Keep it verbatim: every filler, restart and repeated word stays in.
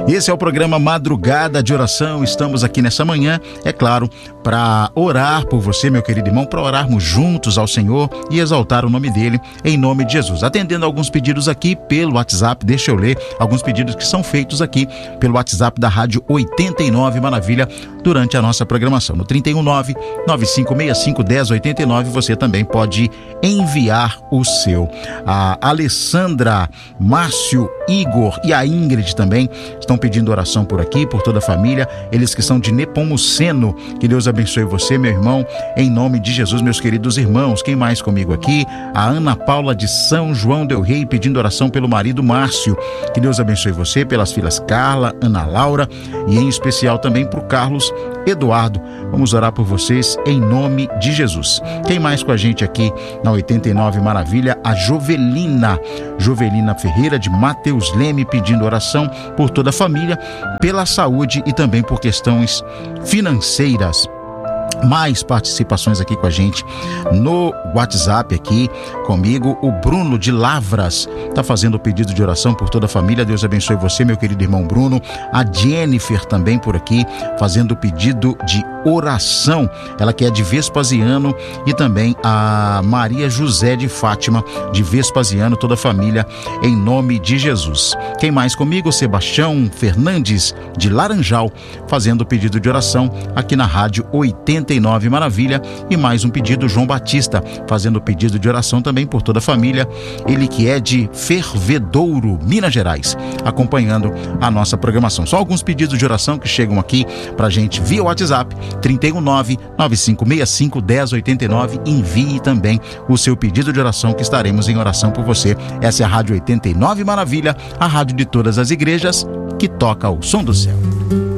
Esse é o programa Madrugada de Oração. Estamos aqui nessa manhã, é claro, para orar por você, meu querido irmão, para orarmos juntos ao Senhor e exaltar o nome dele, em nome de Jesus. Atendendo alguns pedidos aqui pelo WhatsApp, deixa eu ler alguns pedidos que são feitos aqui pelo WhatsApp da Rádio oitenta e nove Maravilha durante a nossa programação. No trinta e um, nove nove cinco seis cinco, um zero oito nove, você também pode enviar o seu. A Alessandra, Márcio, Igor e a Ingrid também estão pedindo oração por aqui, por toda a família, eles que são de Nepomuceno. Que Deus abençoe você, meu irmão, em nome de Jesus, meus queridos irmãos. Quem mais comigo aqui? A Ana Paula de São João del Rei pedindo oração pelo marido Márcio. Que Deus abençoe você, pelas filhas Carla, Ana Laura e em especial também para o Carlos Eduardo. Vamos orar por vocês em nome de Jesus. Quem mais com a gente aqui na oitenta e nove Maravilha? A Jovelina, Jovelina Ferreira de Mateus Leme pedindo oração por toda a família, pela saúde e também por questões financeiras. Mais participações aqui com a gente no WhatsApp aqui comigo. O Bruno de Lavras está fazendo o pedido de oração por toda a família. Deus abençoe você, meu querido irmão Bruno. A Jennifer também por aqui fazendo o pedido de oração, ela que é de Vespasiano, e também a Maria José de Fátima de Vespasiano, toda a família em nome de Jesus. Quem mais comigo? Sebastião Fernandes de Laranjal fazendo o pedido de oração aqui na Rádio oitenta e nove Maravilha. E mais um pedido, João Batista fazendo o pedido de oração também por toda a família, ele que é de Fervedouro, Minas Gerais, acompanhando a nossa programação. Só alguns pedidos de oração que chegam aqui pra gente via WhatsApp, trinta e um, nove nove cinco seis cinco, um zero oito nove. Envie também o seu pedido de oração que estaremos em oração por você. Essa é a Rádio oitenta e nove Maravilha, a rádio de todas as igrejas que toca o som do céu.